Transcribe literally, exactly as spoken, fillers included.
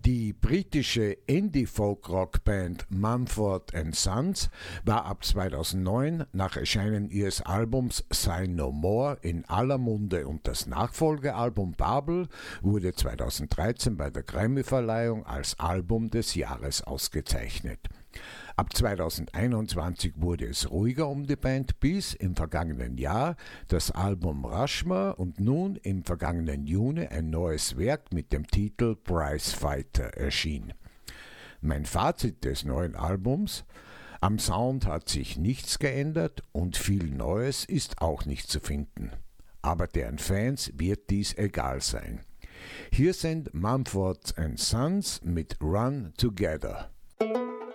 Die britische Indie-Folk-Rock-Band Mumford and Sons war ab zweitausendneun nach Erscheinen ihres Albums Sign No More in aller Munde und das Nachfolgealbum Babel wurde zweitausenddreizehn bei der Grammy-Verleihung als Album des Jahres ausgezeichnet. Ab zweitausendeinundzwanzig wurde es ruhiger um die Band, bis im vergangenen Jahr das Album Rushmore und nun im vergangenen Juni ein neues Werk mit dem Titel Prizefighter erschien. Mein Fazit des neuen Albums: Am Sound hat sich nichts geändert und viel Neues ist auch nicht zu finden. Aber deren Fans wird dies egal sein. Hier sind Mumford and Sons mit Run Together.